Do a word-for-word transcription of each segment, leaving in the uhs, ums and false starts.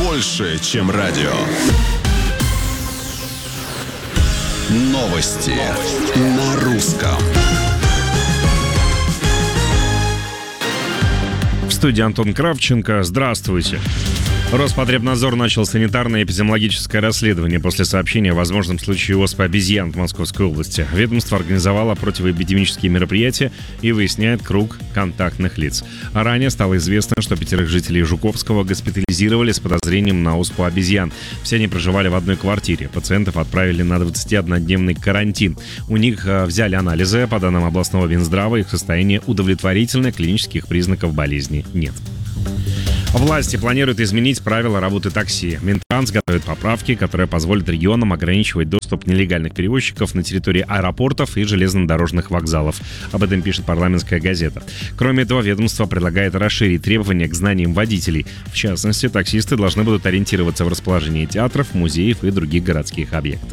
больше, чем радио. Новости, Новости. На русском. В студии Антон Кравченко. Здравствуйте. Роспотребнадзор начал санитарно-эпидемиологическое расследование после сообщения о возможном случае оспы обезьян в Московской области. Ведомство организовало противоэпидемические мероприятия и выясняет круг контактных лиц. А ранее стало известно, что пятерых жителей Жуковского госпитализировали с подозрением на оспу обезьян. Все они проживали в одной квартире. Пациентов отправили на двадцатиоднодневный карантин. У них взяли анализы. По данным областного Минздрава, их состояние удовлетворительное, клинических признаков болезни нет. Власти планируют изменить правила работы такси. Минтранс готовит поправки, которые позволят регионам ограничивать доступ нелегальных перевозчиков на территории аэропортов и железнодорожных вокзалов. Об этом пишет парламентская газета. Кроме этого, ведомство предлагает расширить требования к знаниям водителей. В частности, таксисты должны будут ориентироваться в расположении театров, музеев и других городских объектов.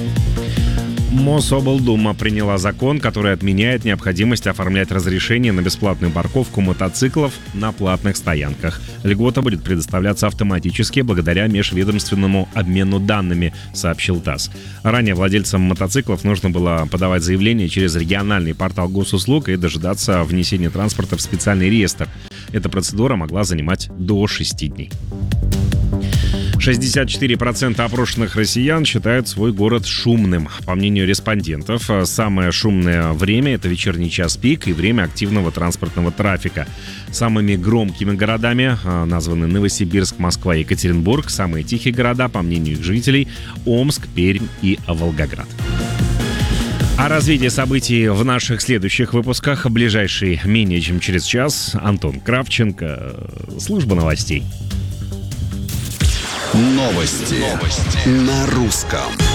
Мособлдума приняла закон, который отменяет необходимость оформлять разрешение на бесплатную парковку мотоциклов на платных стоянках. Льгота будет предоставляться автоматически благодаря межведомственному обмену данными, сообщил ТАСС. Ранее владельцам мотоциклов нужно было подавать заявление через региональный портал госуслуг и дожидаться внесения транспорта в специальный реестр. Эта процедура могла занимать до шести дней. шестьдесят четыре процента опрошенных россиян считают свой город шумным. По мнению респондентов, самое шумное время – это вечерний час пик и время активного транспортного трафика. Самыми громкими городами названы Новосибирск, Москва и Екатеринбург. Самые тихие города, по мнению их жителей – Омск, Пермь и Волгоград. О развитии событий в наших следующих выпусках. Ближайший менее чем через час. Антон Кравченко, служба новостей. Новости, Новости. На русском.